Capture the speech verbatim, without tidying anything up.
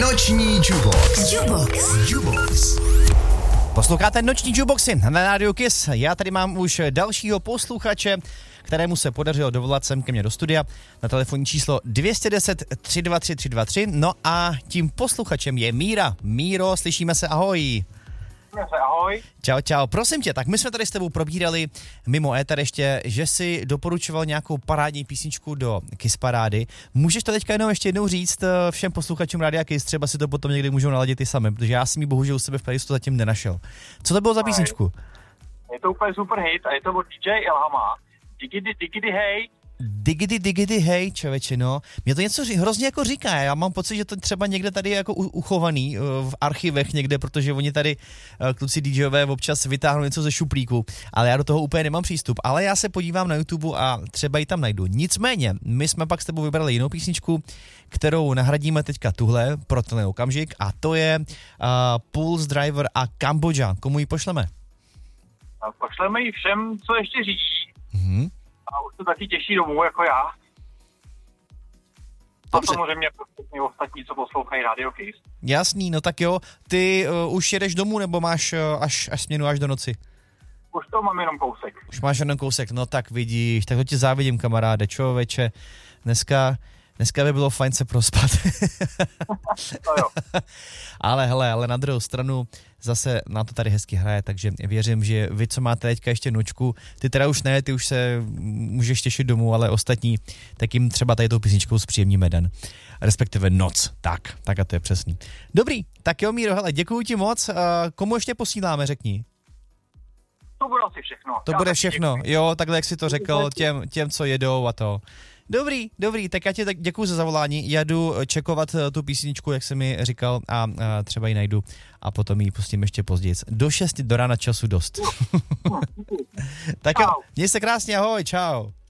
Noční Jukebox. Jukebox. Jukebox. Posloucháte Noční Jukeboxy na rádiu Kiss. Já tady mám už dalšího posluchače, kterému se podařilo dovolat sem ke mně do studia na telefonní číslo dvě jedna deset, tři dva tři, tři dva tři. No a tím posluchačem je Míra. Míro, slyšíme se, ahoj. Ahoj. Čau, čau. Prosím tě, tak my jsme tady s tebou probírali mimo éter ještě, že si doporučoval nějakou parádní písničku do Kiss parády. Můžeš to teďka jenom ještě jednou říct všem posluchačům Rádia Kiss, třeba si to potom někdy můžou naladit i sami, protože já jsem ji bohužel u sebe v playlistu zatím nenašel. Co to bylo za písničku? Je to úplně super hit a je to od D J Ilhama. Digidi, digidi, hej. Digidi, digidi, hej, čověče, no. Mě to něco ří, hrozně jako říká, já mám pocit, že to třeba někde tady je jako u, uchovaný v archivech někde, protože oni tady kluci DJové občas vytáhnou něco ze šuplíku, ale já do toho úplně nemám přístup, ale já se podívám na YouTube a třeba ji tam najdu. Nicméně, my jsme pak s tebou vybrali jinou písničku, kterou nahradíme teďka tuhle pro tenhle okamžik a to je uh, Pulse Driver a Kambodža. Komu ji pošleme? Pošleme ji všem, co ještě řídí. Mhm. A už to taky těší domů, jako já. A samozřejmě prostě ostatní, co poslouchají Radio Kiss. Jasný, no tak jo. Ty uh, už jedeš domů, nebo máš uh, až, až směnu až do noci? Už to mám jenom kousek. Už máš jenom kousek, no tak vidíš, tak to ti závidím, kamaráde, člověče. Dneska, dneska by bylo fajn se prospat. No jo. Ale hele, ale na druhou stranu zase na to tady hezky hraje, takže věřím, že vy, co máte teďka ještě nočku, ty teda už ne, ty už se můžeš těšit domů, ale ostatní, tak jim třeba tady tou písničkou zpříjemníme den, respektive noc, tak, tak a to je přesný. Dobrý, tak jo Míro, hele, děkuju ti moc, komu ještě posíláme, řekni. To bude asi všechno. To Já bude všechno, děkuji. jo, takhle jak jsi to řekl, těm, těm, co jedou a to. Dobrý, dobrý, tak já ti tak děkuju za zavolání, já jdu čekovat tu písničku, jak jsi mi říkal, a, a třeba ji najdu a potom ji pustím ještě později. Do šesti do rána času dost. Tak jo, měj se krásně, ahoj, čau.